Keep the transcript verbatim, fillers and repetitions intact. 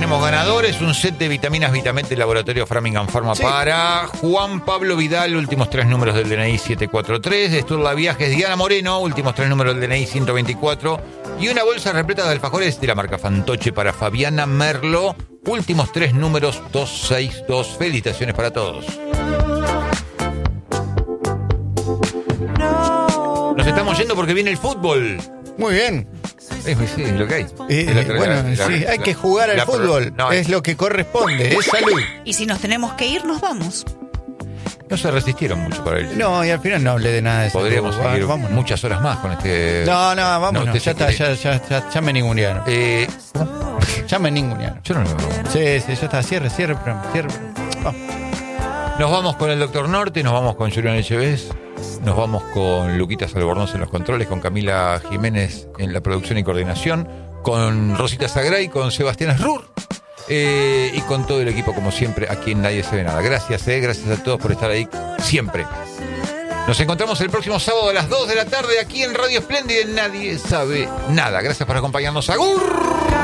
tenemos ganadores, un set de vitaminas Vitamente Laboratorio Framingham Pharma sí. para Juan Pablo Vidal, últimos tres números del D N I siete cuatro tres, Esturla Viajes Diana Moreno, últimos tres números del D N I ciento veinticuatro, y una bolsa repleta de alfajores de la marca Fantoche para Fabiana Merlo, últimos tres números doscientos sesenta y dos. Felicitaciones para todos. Nos estamos yendo porque viene el fútbol. Muy bien. Es, sí, es lo que hay. Eh, la, bueno, la, sí, la, hay que jugar al la, fútbol. No, es lo que corresponde, es salud. Y si nos tenemos que ir, nos vamos. No se resistieron mucho para él. No, y al final no hablé de nada de eso. Podríamos Va, seguir vámonos. muchas horas más con este... No, no, vámonos. No, ya está, ya, ya, ya, ya me ningunearon. Eh, ya me ningunearon. Yo no lo veo. Sí, sí, ya está. Cierre, cierre, cierre. Vamos. Nos vamos con el Doctor Norte, nos vamos con Julián Echeves, nos vamos con Luquitas Albornoz en los controles, con Camila Jiménez en la producción y coordinación, con Rosita Sagray, con Sebastián Asrur eh, y con todo el equipo, como siempre, aquí en Nadie Se Ve Nada. Gracias, eh, gracias a todos por estar ahí siempre. Nos encontramos el próximo sábado a las dos de la tarde aquí en Radio Espléndida en Nadie Sabe Nada. Gracias por acompañarnos. ¡Agur!